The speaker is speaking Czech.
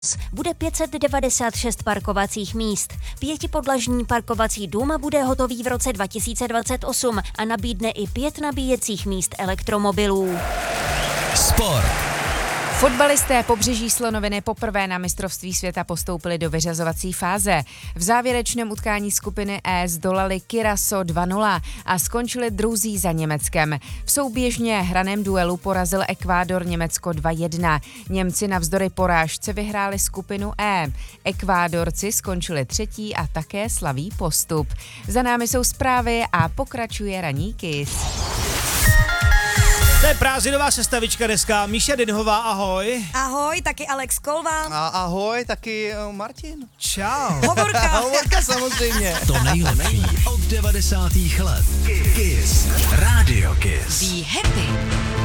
bude 596 parkovacích míst. 5podlažní parkovací dům bude hotový v roce 2028 a nabídne i 5 nabíjecích míst elektromobilů. Sport. Fotbalisté Pobřeží Slonoviny poprvé na mistrovství světa postoupili do vyřazovací fáze. V závěrečném utkání skupiny E zdolali Curaçao 2-0 a skončili druzí za Německem. V souběžně hraném duelu porazil Ekvádor Německo 2-1. Němci navzdory porážce vyhráli skupinu E. Ekvádorci skončili třetí a také slaví postup. Za námi jsou zprávy a pokračuje ranní Kiss. To je prázdninová sestavička dneska. Míša Denhová, ahoj. Ahoj, taky Alex Kolva. A ahoj, taky Martin. Čau. Hovorka samozřejmě. To nejlepší od 90. let. Kiss. Radio Kiss. Be happy.